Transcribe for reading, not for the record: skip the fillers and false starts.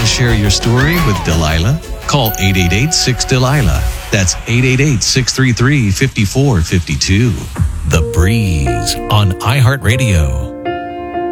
to share your story with Delilah? Call 888-6-DELILAH. That's 888-633-5452. The Breeze on iHeartRadio.